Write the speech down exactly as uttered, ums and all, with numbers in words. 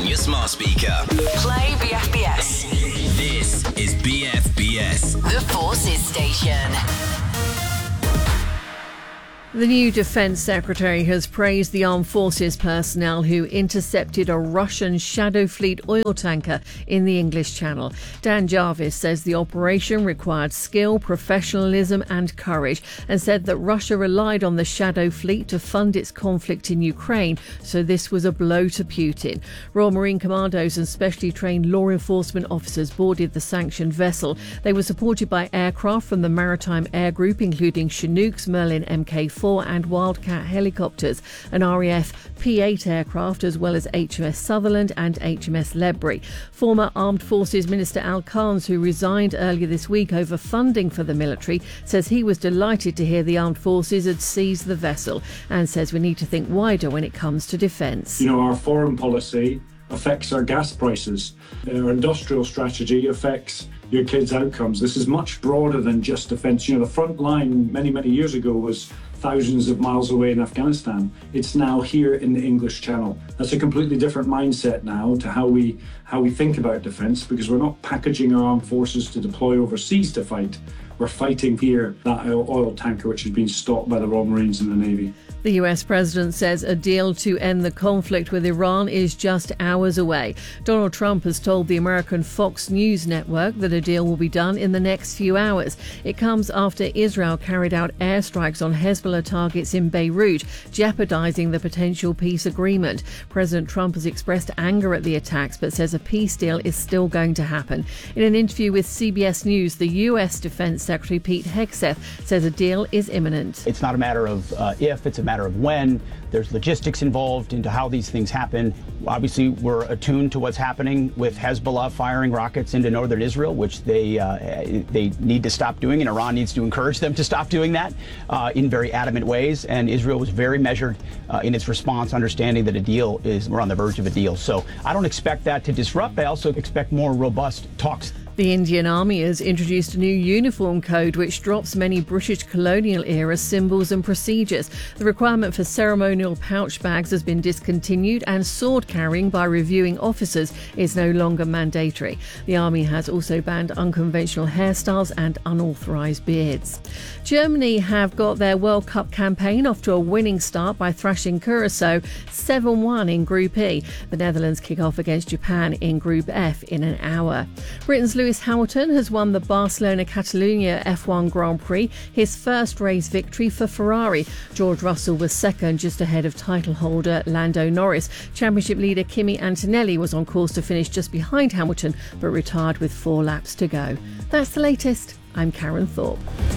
on your smart speaker. Play B F B S. This is B F B S. The Forces Station. The new Defence Secretary has praised the Armed Forces personnel who intercepted a Russian Shadow Fleet oil tanker in the English Channel. Dan Jarvis says the operation required skill, professionalism and courage, and said that Russia relied on the Shadow Fleet to fund its conflict in Ukraine, so this was a blow to Putin. Royal Marine Commandos and specially trained law enforcement officers boarded the sanctioned vessel. They were supported by aircraft from the Maritime Air Group, including Chinooks, Merlin M K four and Wildcat helicopters, an R A F P eight aircraft, as well as H M S Sutherland and H M S Ledbury. Former Armed Forces Minister Al Carnes, who resigned earlier this week over funding for the military, says he was delighted to hear the Armed Forces had seized the vessel and says we need to think wider when it comes to defence. You know, our foreign policy affects our gas prices. Our industrial strategy affects your kids' outcomes. This is much broader than just defence. You know, the front line many, many years ago was thousands of miles away in Afghanistan. It's now here in the English Channel. That's a completely different mindset now to how we how we think about defence, because we're not packaging our armed forces to deploy overseas to fight. We're fighting here that oil tanker which has been stopped by the Royal Marines and the Navy. The U S president says a deal to end the conflict with Iran is just hours away. Donald Trump has told the American Fox News network that a deal will be done in the next few hours. It comes after Israel carried out airstrikes on Hezbollah targets in Beirut, jeopardizing the potential peace agreement. President Trump has expressed anger at the attacks but says a peace deal is still going to happen. In an interview with C B S News, the U S Defense Secretary Pete Hegseth says a deal is imminent. It's not a matter of uh, if, it's a matter of when. There's logistics involved into how these things happen. Obviously, we're attuned to what's happening with Hezbollah firing rockets into northern Israel, which they uh, they need to stop doing, and Iran needs to encourage them to stop doing that uh, in very adamant ways. And Israel was very measured uh, in its response, understanding that a deal is, we're on the verge of a deal. So I don't expect that to disrupt. I also expect more robust talks. The Indian Army has introduced a new uniform code which drops many British colonial-era symbols and procedures. The requirement for ceremonial pouch bags has been discontinued, and sword carrying by reviewing officers is no longer mandatory. The Army has also banned unconventional hairstyles and unauthorised beards. Germany have got their World Cup campaign off to a winning start by thrashing Curacao seven one in Group E. The Netherlands kick off against Japan in Group F in an hour. Britain's Lewis Hamilton has won the Barcelona Catalunya F one Grand Prix, his first race victory for Ferrari. George Russell was second, just ahead of title holder Lando Norris. Championship leader Kimi Antonelli was on course to finish just behind Hamilton, but retired with four laps to go. That's the latest. I'm Karen Thorpe.